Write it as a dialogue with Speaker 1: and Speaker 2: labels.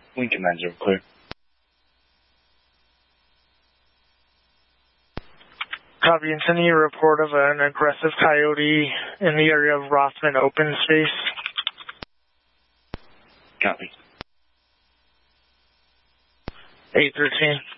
Speaker 1: Lincoln 90, clear.
Speaker 2: Copy, and sending you a report of an aggressive coyote in the area of Rothman open space.
Speaker 1: Copy.
Speaker 2: 813.